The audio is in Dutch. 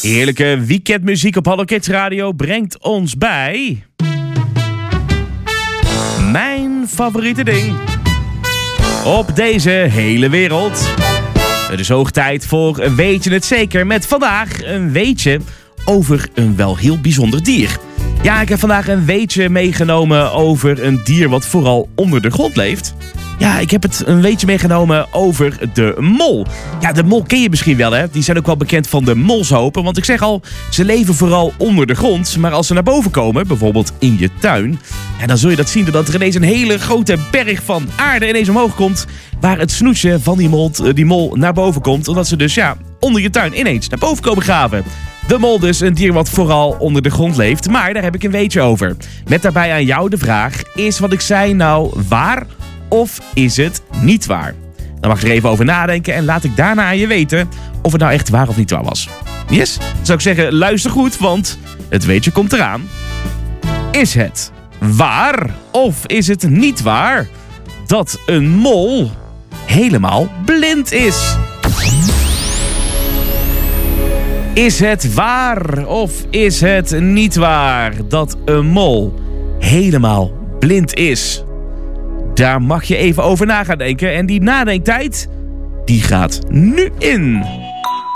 Heerlijke weekendmuziek op Hallo Kids Radio brengt ons bij... mijn favoriete ding. Op deze hele wereld. Het is hoog tijd voor Weet je het zeker? Met vandaag een weetje over een wel heel bijzonder dier. Ja, ik heb vandaag een weetje meegenomen over een dier wat vooral onder de grond leeft. Ja, ik heb een weetje meegenomen over de mol. Ja, de mol ken je misschien wel, hè? Die zijn ook wel bekend van de molshopen. Want ik zeg al, ze leven vooral onder de grond. Maar als ze naar boven komen, bijvoorbeeld in je tuin... ja, dan zul je dat zien doordat er ineens een hele grote berg van aarde ineens omhoog komt... waar het snoetje van die mol naar boven komt. Omdat ze dus, ja, onder je tuin ineens naar boven komen graven. De mol dus, een dier wat vooral onder de grond leeft. Maar daar heb ik een weetje over. Met daarbij aan jou de vraag, is wat ik zei nou waar... of is het niet waar? Dan mag je er even over nadenken en laat ik daarna aan je weten of het nou echt waar of niet waar was. Yes? Dan zou ik zeggen, luister goed, want het weetje komt eraan. Is het waar of is het niet waar dat een mol helemaal blind is? Is het waar of is het niet waar dat een mol helemaal blind is? Daar mag je even over na gaan denken. En die nadenktijd, die gaat nu in.